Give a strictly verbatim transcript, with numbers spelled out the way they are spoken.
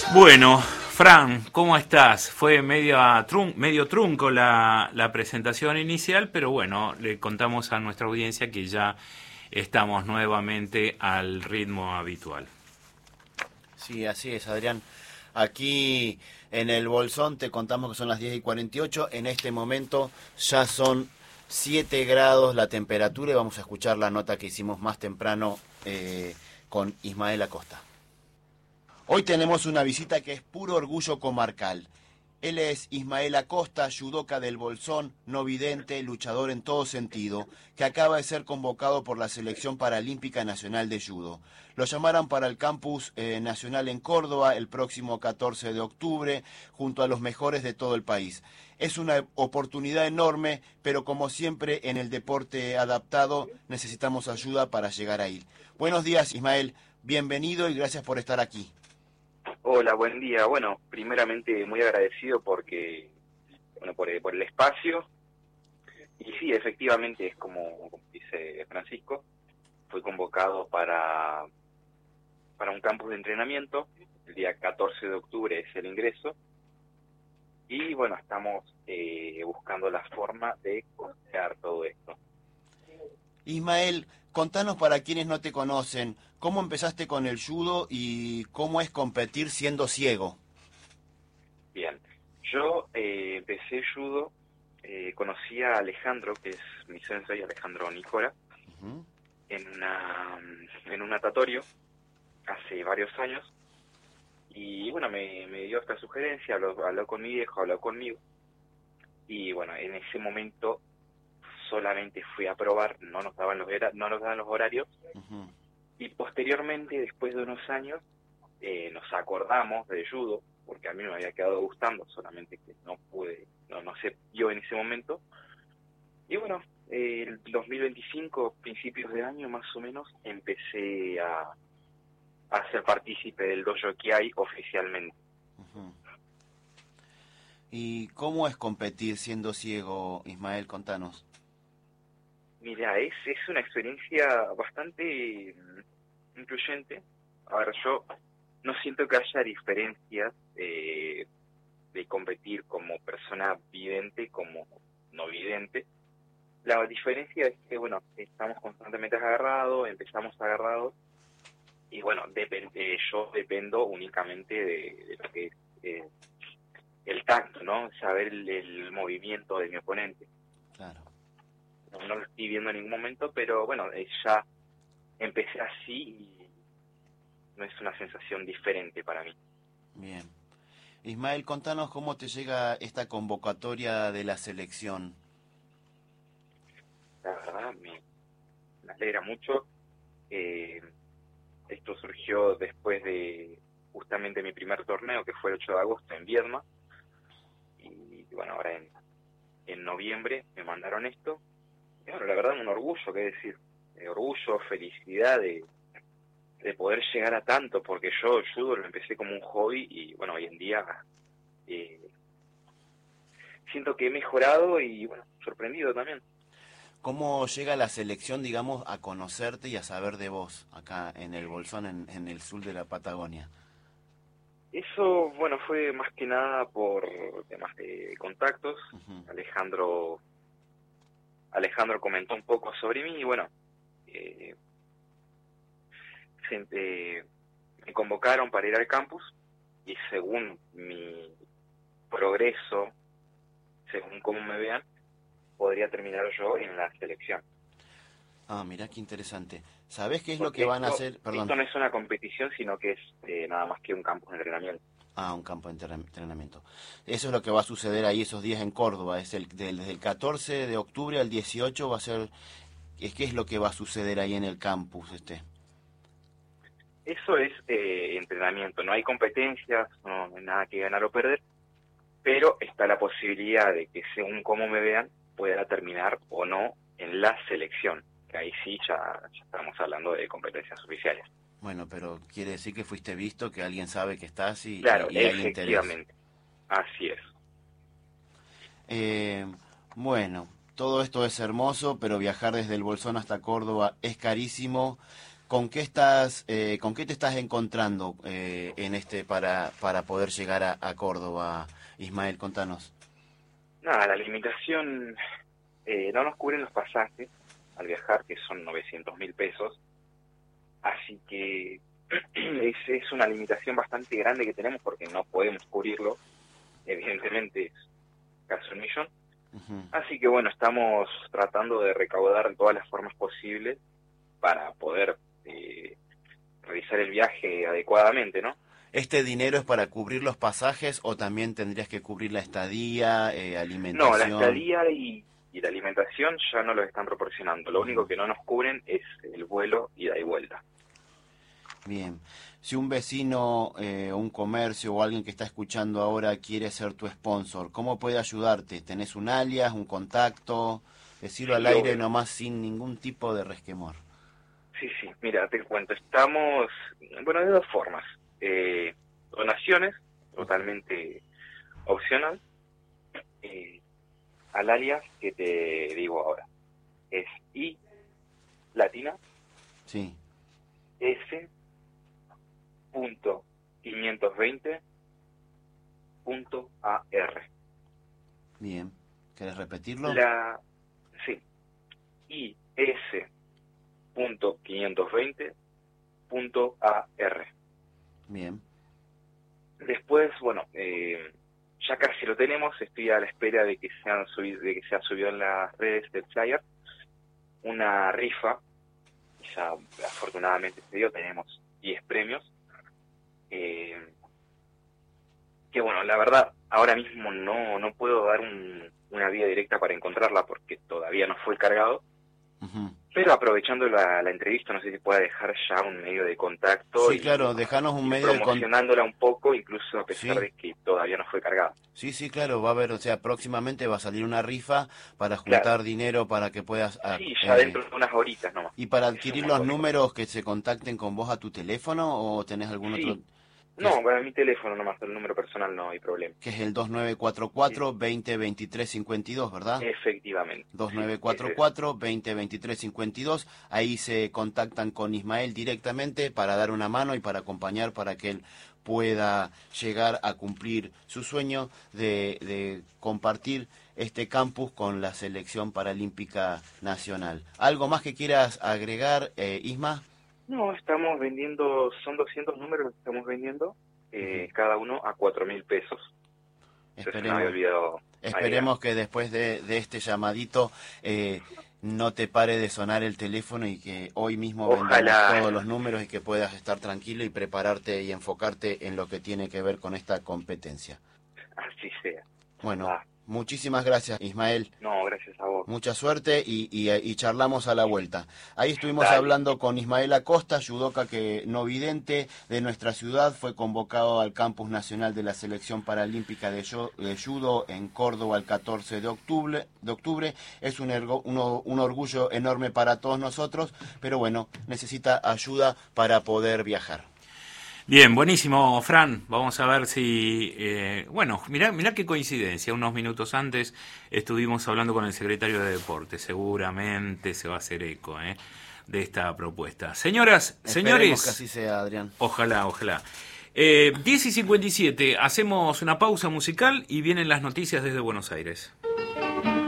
Bueno, Fran, ¿cómo estás? Fue medio, trun medio trunco la, la presentación inicial, pero bueno, le contamos a nuestra audiencia que ya estamos nuevamente al ritmo habitual. Sí, así es, Adrián. Aquí en el Bolsón te contamos que son las diez y cuarenta y ocho. En este momento ya son siete grados la temperatura y vamos a escuchar la nota que hicimos más temprano eh, con Ismael Acosta. Hoy tenemos una visita que es puro orgullo comarcal. Él es Ismael Acosta, judoka del Bolsón, no vidente, luchador en todo sentido, que acaba de ser convocado por la Selección Paralímpica Nacional de Judo. Lo llamaron para el Campus eh, Nacional en Córdoba el próximo catorce de octubre, junto a los mejores de todo el país. Es una oportunidad enorme, pero como siempre en el deporte adaptado necesitamos ayuda para llegar ahí. Buenos días, Ismael. Bienvenido y gracias por estar aquí. Hola, buen día. Bueno, primeramente muy agradecido porque, bueno, por, por el espacio. Y sí, efectivamente es como, como dice Francisco, fui convocado para, para un campus de entrenamiento. El día catorce de octubre es el ingreso. Y bueno, estamos eh, buscando la forma de costear todo esto. Ismael, contanos para quienes no te conocen, ¿cómo empezaste con el judo y cómo es competir siendo ciego? Bien, yo eh, empecé judo, eh, conocí a Alejandro, que es mi sensei, Alejandro Nicola, uh-huh. en, una, en un natatorio hace varios años. Y bueno, me, me dio esta sugerencia, habló, habló con mi viejo, habló conmigo. Y bueno, en ese momento solamente fui a probar, no nos daban los, no nos daban los horarios. Uh-huh. Y posteriormente, después de unos años, eh, nos acordamos de judo, porque a mí me había quedado gustando, solamente que no pude, no, no sé yo en ese momento. Y bueno, eh, el dos mil veinticinco, principios de año más o menos, empecé a, a ser partícipe del dojo que hay oficialmente. Uh-huh. ¿Y cómo es competir siendo ciego, Ismael? Contanos. Mira, es, es una experiencia bastante incluyente. A ver, yo no siento que haya diferencias eh, de competir como persona vidente como no vidente. La diferencia es que, bueno, estamos constantemente agarrados, empezamos agarrados, y bueno, depende, yo dependo únicamente de, de lo que es eh, el tacto, ¿no? Saber el, el movimiento de mi oponente. Claro. No, no lo estoy viendo en ningún momento, pero bueno, ya empecé así y no es una sensación diferente para mí. Bien. Ismael, contanos cómo te llega esta convocatoria de la selección. La verdad, me, me alegra mucho. Eh, esto surgió después de justamente mi primer torneo, que fue el ocho de agosto en Viedma. Y bueno, ahora en, en noviembre me mandaron esto. Y bueno, la verdad, un orgullo, qué decir. Eh, orgullo, felicidad de, de poder llegar a tanto, porque yo judo lo empecé como un hobby y bueno, hoy en día eh, siento que he mejorado y bueno, sorprendido también. ¿Cómo llega la selección, digamos, a conocerte y a saber de vos acá en el Bolsón, en, en el sur de la Patagonia? Eso, bueno, fue más que nada por temas de contactos. Uh-huh. Alejandro Alejandro comentó un poco sobre mí y bueno, eh, se, eh, me convocaron para ir al campus y según mi progreso, según cómo me vean, podría terminar yo en la selección. Ah, mirá qué interesante. ¿Sabés qué es Porque lo que van esto, a hacer? Perdón. Esto no es una competición, sino que es eh, nada más que un campus de entrenamiento. Ah, un campo de entrenamiento. Eso es lo que va a suceder ahí esos días en Córdoba. Es el del, desde el catorce de octubre al dieciocho va a ser... ¿Qué es lo que va a suceder ahí en el campus este? Eso es eh, entrenamiento. No hay competencias, no hay nada que ganar o perder, pero está la posibilidad de que según cómo me vean, pueda terminar o no en la selección. Que ahí sí ya, ya estamos hablando de competencias oficiales. Bueno, pero quiere decir que fuiste visto, que alguien sabe que estás y, claro, y, y hay interés. Efectivamente, así es. Eh, bueno, todo esto es hermoso, pero viajar desde el Bolsón hasta Córdoba es carísimo. ¿con qué estás, eh, con qué te estás encontrando eh, en este para para poder llegar a, a Córdoba, Ismael? Contanos. Nada, la limitación, eh, no nos cubren los pasajes al viajar, que son novecientos mil pesos, así que es, es una limitación bastante grande que tenemos porque no podemos cubrirlo, evidentemente es casi un millón. Uh-huh. Así que bueno, estamos tratando de recaudar de todas las formas posibles para poder eh, realizar el viaje adecuadamente, ¿no? ¿Este dinero es para cubrir los pasajes o también tendrías que cubrir la estadía, eh, alimentación? No, la estadía y, y la alimentación ya no lo están proporcionando. Lo único que no nos cubren es el vuelo ida y vuelta. Bien. Si un vecino, eh, un comercio o alguien que está escuchando ahora quiere ser tu sponsor, ¿cómo puede ayudarte? ¿Tenés un alias, un contacto? Decirlo sí, al aire obvio. Nomás sin ningún tipo de resquemor. Sí, sí. Mira, te cuento. Estamos, bueno, de dos formas. Eh, donaciones, totalmente opcional, eh, al alias que te digo ahora. Es I latina, sí. S punto quinientos veinte punto A R. Bien. ¿Querés repetirlo? La, sí. I S punto quinientos veinte punto A R. Bien. Después, bueno, eh, ya casi lo tenemos. Estoy a la espera de que sean subido, de que sea subido en las redes del flyer una rifa. Ya afortunadamente se dio, tenemos diez premios. Eh, que bueno, la verdad, ahora mismo no no puedo dar un, una vía directa para encontrarla porque todavía no fue cargado. Uh-huh. Pero aprovechando la, la entrevista, no sé si pueda dejar ya un medio de contacto. Sí, y, claro, dejanos un medio de contacto. Promocionándola un poco, incluso a pesar sí. de que todavía no fue cargada. Sí, sí, claro, va a haber, o sea, próximamente va a salir una rifa para juntar claro. dinero para que puedas... Sí, ya eh, dentro de unas horitas nomás. ¿Y para adquirir los números que se contacten con vos a tu teléfono o tenés algún sí. otro...? No, para mi teléfono nomás, el número personal no hay problema. Que es el dos nueve cuatro cuatro, veinte veintitrés cincuenta y dos, ¿verdad? Efectivamente. dos nueve cuatro cuatro, veinte veintitrés cincuenta y dos. Ahí se contactan con Ismael directamente para dar una mano y para acompañar para que él pueda llegar a cumplir su sueño de, de compartir este campus con la selección paralímpica nacional. ¿Algo más que quieras agregar, eh, Isma? No, estamos vendiendo, son doscientos números los que estamos vendiendo, eh, uh-huh. cada uno a cuatro mil pesos. Esperemos, olvidado esperemos que después de, de este llamadito eh, no te pare de sonar el teléfono y que hoy mismo vendamos todos los números y que puedas estar tranquilo y prepararte y enfocarte en lo que tiene que ver con esta competencia. Así sea. Bueno. Ah. Muchísimas gracias, Ismael. No, gracias a vos. Mucha suerte y, y, y charlamos a la vuelta. Ahí estuvimos Dale. hablando con Ismael Acosta, judoka que no vidente de nuestra ciudad, fue convocado al Campus Nacional de la Selección Paralímpica de, yo, de Judo en Córdoba el catorce de octubre. De octubre. Es un, ergo, uno, un orgullo enorme para todos nosotros, pero bueno, necesita ayuda para poder viajar. Bien, buenísimo, Fran. Vamos a ver si... Eh, bueno, mirá, mirá qué coincidencia. Unos minutos antes estuvimos hablando con el secretario de Deportes. Seguramente se va a hacer eco eh, de esta propuesta. Señoras, Esperemos señores... que así sea, Adrián. Ojalá, ojalá. Eh, diez y cincuenta y siete, hacemos una pausa musical y vienen las noticias desde Buenos Aires.